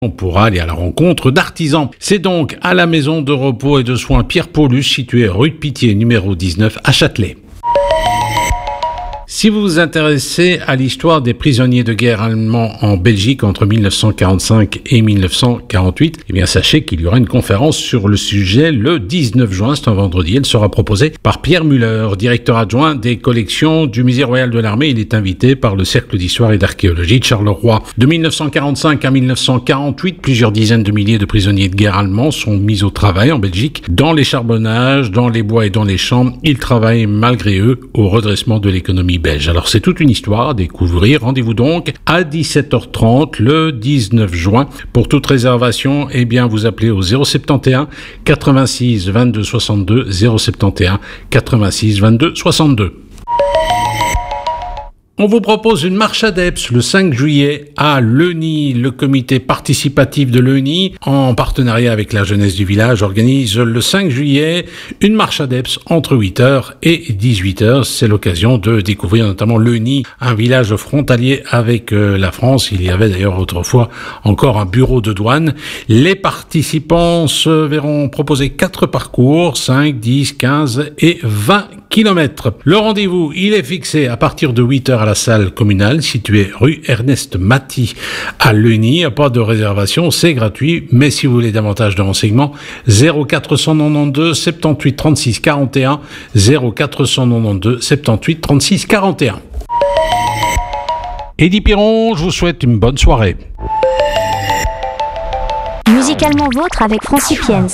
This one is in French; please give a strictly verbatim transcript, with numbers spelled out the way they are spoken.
On pourra aller à la rencontre d'artisans. C'est donc à la maison de repos et de soins Pierre Paulus, située rue de Pitié, numéro dix-neuf, à Châtelet. Si vous vous intéressez à l'histoire des prisonniers de guerre allemands en Belgique entre mille neuf cent quarante-cinq et mille neuf cent quarante-huit, eh bien sachez qu'il y aura une conférence sur le sujet le dix-neuf juin, c'est un vendredi. Elle sera proposée par Pierre Muller, directeur adjoint des collections du Musée royal de l'armée. Il est invité par le Cercle d'histoire et d'archéologie de Charleroi. De mille neuf cent quarante-cinq à mille neuf cent quarante-huit, plusieurs dizaines de milliers de prisonniers de guerre allemands sont mis au travail en Belgique, dans les charbonnages, dans les bois et dans les champs. Ils travaillent malgré eux au redressement de l'économie belge. Alors c'est toute une histoire à découvrir. Rendez-vous donc à dix-sept heures trente le dix-neuf juin. Pour toute réservation, eh bien vous appelez au zéro sept un quatre-vingt-six vingt-deux soixante-deux, zéro sept un quatre-vingt-six vingt-deux soixante-deux. On vous propose une marche ADEPS le cinq juillet à Leuny. Le comité participatif de Leuny, en partenariat avec la jeunesse du village, organise le cinq juillet une marche ADEPS entre huit heures et dix-huit heures. C'est l'occasion de découvrir notamment Leuny, un village frontalier avec euh, la France. Il y avait d'ailleurs autrefois encore un bureau de douane. Les participants se verront proposer quatre parcours, cinq, dix, quinze et vingt kilomètres. Le rendez-vous, il est fixé à partir de huit heures à la salle communale située rue Ernest Maty à Leuny. Pas de réservation, c'est gratuit, mais si vous voulez davantage de renseignements, zéro quatre cent quatre-vingt-douze soixante-dix trente-six quarante et un, zéro quatre cent quatre-vingt-douze soixante-dix trente-six quarante et un. Eddie Piron, je vous souhaite une bonne soirée. Musicalement vôtre avec Francipiens.